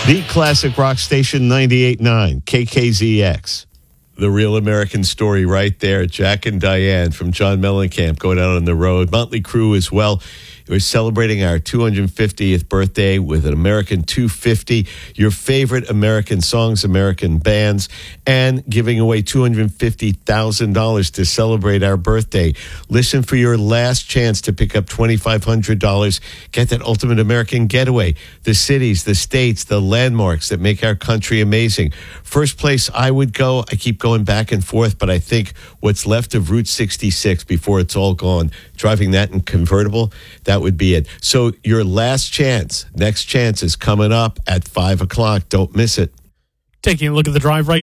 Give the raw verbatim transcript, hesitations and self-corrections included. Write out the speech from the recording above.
The classic rock station ninety-eight point nine, K K Z X. The Real American Story right there. Jack and Diane from John Mellencamp going out on the road. Motley Crue as well. We're celebrating our two hundred fiftieth birthday with an American two fifty, your favorite American songs, American bands, and giving away two hundred fifty thousand dollars to celebrate our birthday. Listen for your last chance to pick up two thousand five hundred dollars. Get that ultimate American getaway. The cities, the states, the landmarks that make our country amazing. First place I would go, I keep going back and forth, but I think what's left of Route sixty-six before it's all gone, driving that in convertible, that would be it. So your last chance, next chance is coming up at five o'clock. Don't miss it. Taking a look at the drive right